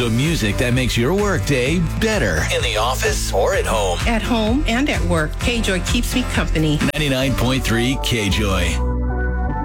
The music that makes your workday better in the office or at home. At home and at work, KJOY keeps me company. 99.3 KJOY.